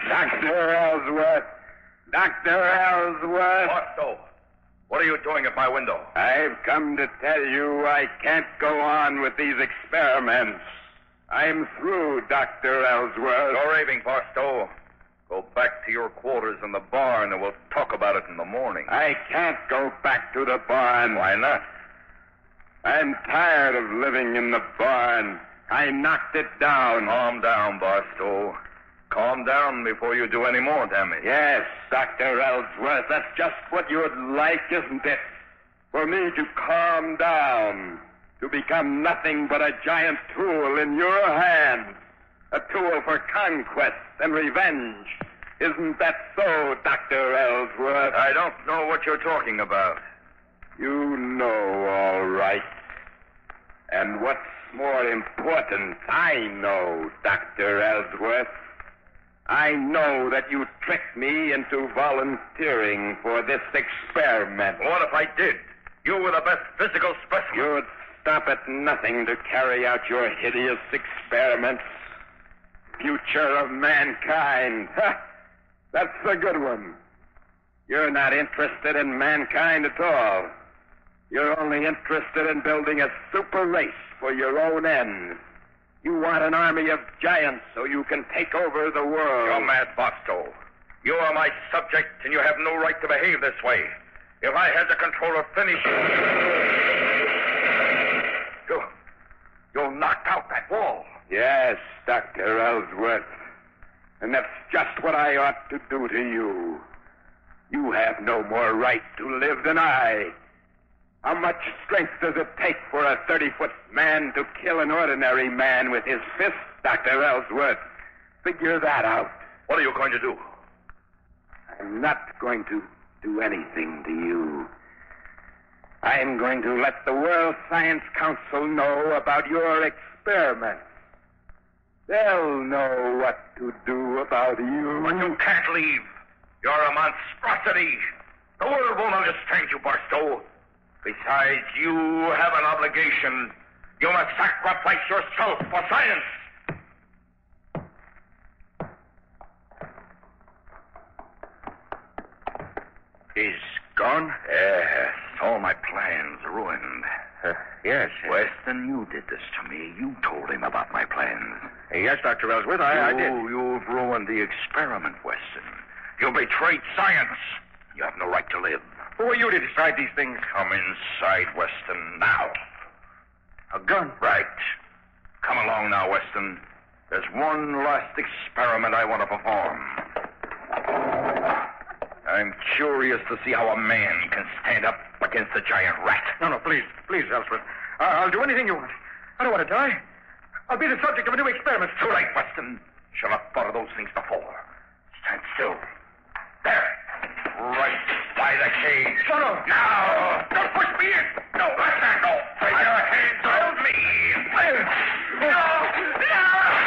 Dr. Ellsworth. Dr. Ellsworth. Barstow, what are you doing at my window? I've come to tell you I can't go on with these experiments. I'm through, Dr. Ellsworth. You're raving, Barstow. Go back to your quarters in the barn and we'll talk about it in the morning. I can't go back to the barn. Why not? I'm tired of living in the barn. I knocked it down. Calm down, Barstow. Calm down before you do any more damage. Yes, Dr. Ellsworth, that's just what you'd like, isn't it? For me to calm down, to become nothing but a giant tool in your hands, a tool for conquest and revenge. Isn't that so, Dr. Ellsworth? I don't know what you're talking about. You know, all right. And what's more important, I know, Dr. Ellsworth. I know that you tricked me into volunteering for this experiment. What if I did? You were the best physical specimen. You'd stop at nothing to carry out your hideous experiments. Future of mankind. Ha! That's a good one. You're not interested in mankind at all. You're only interested in building a super race for your own ends. You want an army of giants so you can take over the world. You're mad, Barstow. You are my subject, and you have no right to behave this way. If I had the control of finish... You knocked out that wall. Yes, Dr. Ellsworth. And that's just what I ought to do to you. You have no more right to live than I. How much strength does it take for a 30-foot man to kill an ordinary man with his fist, Dr. Ellsworth? Figure that out. What are you going to do? I'm not going to do anything to you. I'm going to let the World Science Council know about your experiments. They'll know what to do about you. But you can't leave. You're a monstrosity. The world won't understand you, Barstow. Besides, you have an obligation. You must sacrifice yourself for science. He's gone? Yes, all my plans ruined. Yes. Weston, you did this to me. You told him about my plans. Yes, Dr. Ellsworth, I did. You've ruined the experiment, Weston. You betrayed science. You have no right to live. Who are you to decide these things? Come inside, Weston, now. A gun? Right. Come along now, Weston. There's one last experiment I want to perform. I'm curious to see how a man can stand up against a giant rat. No, please, Ellsworth. I'll do anything you want. I don't want to die. I'll be the subject of a new experiment. Too late, Weston. Should have thought of those things before. Stand still. There. Right by the cage. No. Now. Don't push me in.